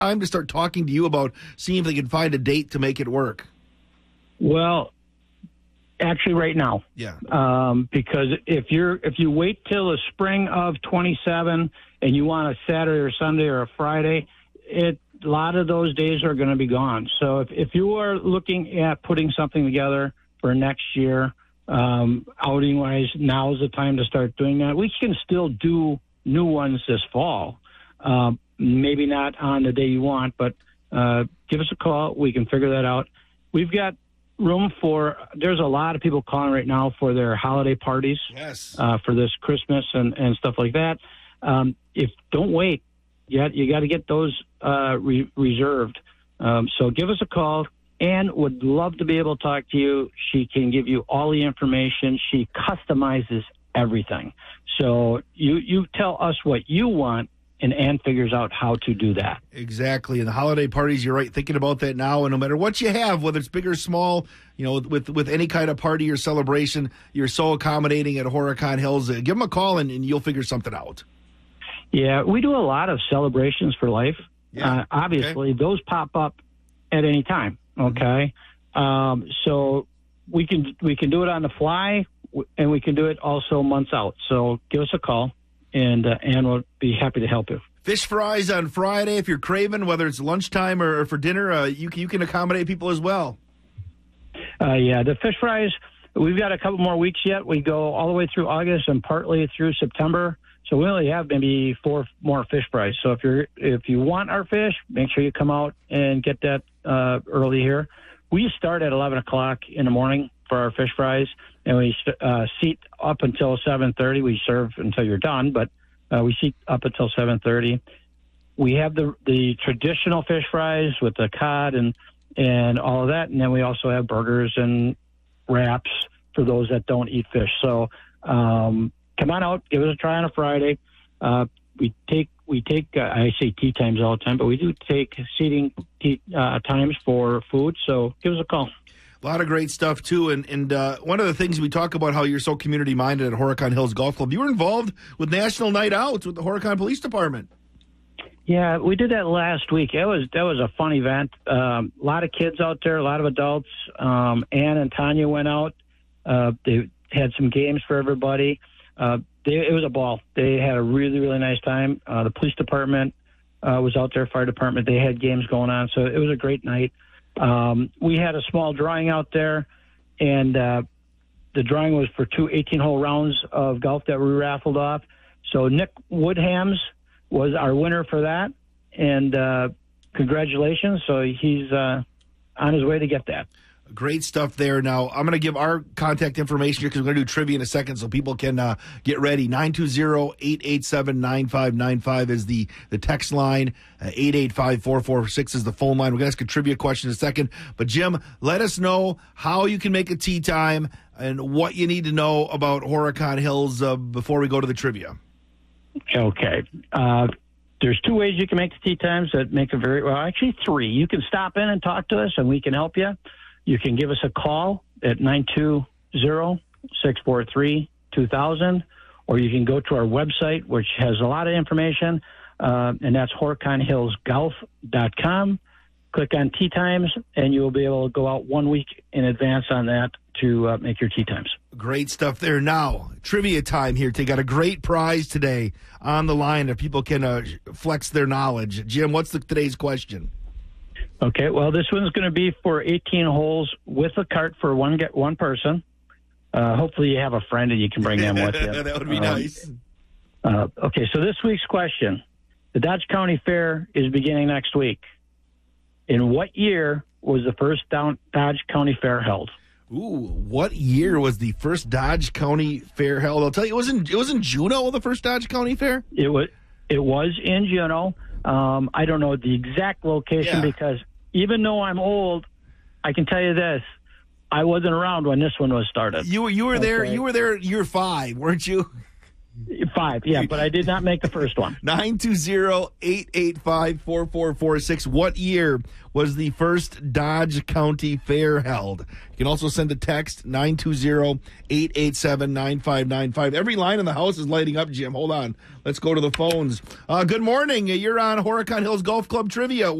time to start talking to you about seeing if they can find a date to make it work? Well, actually right now. Yeah. Because if you wait till the spring of 27 and you want a Saturday or Sunday or a Friday, a lot of those days are going to be gone. So if you are looking at putting something together for next year, outing-wise, now is the time to start doing that. We can still do new ones this fall. Maybe not on the day you want, but give us a call. We can figure that out. We've got room there's a lot of people calling right now for their holiday parties. Yes. For this Christmas and stuff like that. Don't wait. You got to get those reserved. So give us a call. Ann would love to be able to talk to you. She can give you all the information. She customizes everything. So you tell us what you want, and Ann figures out how to do that. Exactly. And the holiday parties, you're right, thinking about that now. And no matter what you have, whether it's big or small, with any kind of party or celebration, you're so accommodating at Horicon Hills. Give them a call, and you'll figure something out. Yeah, we do a lot of celebrations for life. Yeah. Obviously, those pop up at any time. Okay, so we can do it on the fly, and we can do it also months out. So give us a call, and Ann will be happy to help you. Fish fries on Friday if you're craving, whether it's lunchtime or for dinner. You can accommodate people as well. Yeah, the fish fries. We've got a couple more weeks yet. We go all the way through August and partly through September. So we only have maybe 4 more fish fries. So if you want our fish, make sure you come out and get that early here. We start at 11 o'clock in the morning for our fish fries, and we seat up until 7:30. We serve until you're done, but we seat up until 7:30. We have the traditional fish fries with the cod and all of that, and then we also have burgers and wraps for those that don't eat fish. So come on out, give us a try on a Friday. We take I say tea times all the time, but we do take seating times for food. So give us a call. A lot of great stuff, too. And one of the things we talk about how you're so community-minded at Horicon Hills Golf Club, you were involved with National Night Out with the Horicon Police Department. Yeah, we did that last week. That was a fun event. A lot of kids out there, a lot of adults. Ann and Tanya went out. They had some games for everybody. It was a ball. They had a really, really nice time. The police department was out there, fire department. They had games going on, so it was a great night. We had a small drawing out there, and the drawing was for 2 18-hole rounds of golf that we raffled off. So Nick Woodhams was our winner for that, and congratulations. So he's on his way to get that. Great stuff there. Now, I'm going to give our contact information here because we're going to do trivia in a second so people can get ready. 920-887-9595 is the text line. 885-446 is the phone line. We're going to ask a trivia question in a second. But, Jim, let us know how you can make a tee time and what you need to know about Horicon Hills before we go to the trivia. Okay. There's 2 ways you can make the tee times that make it actually 3. You can stop in and talk to us, and we can help you. You can give us a call at 920-643-2000, or you can go to our website, which has a lot of information, and that's horiconhillsgolf.com. Click on tee times, and you will be able to go out 1 week in advance on that to make your tee times. Great stuff there. Now, trivia time here. They got a great prize today on the line if people can flex their knowledge. Jim, what's today's question? Okay, well, this one's going to be for 18 holes with a cart for one person. Hopefully you have a friend and you can bring them with you. That would be nice. Okay, so this week's question. The Dodge County Fair is beginning next week. In what year was the first Dodge County Fair held? Ooh, what year was the first Dodge County Fair held? I'll tell you, it was in Juneau, the first Dodge County Fair? It was in Juneau. I don't know the exact location because even though I'm old, I can tell you this: I wasn't around when this one was started. You were there. You were there year 5, weren't you? 5, yeah, but I did not make the first one. 920-885-4446. What year was the first Dodge County Fair held? You can also send a text, 920-887-9595. Every line in the house is lighting up, Jim. Hold on. Let's go to the phones. Good morning. You're on Horicon Hills Golf Club Trivia.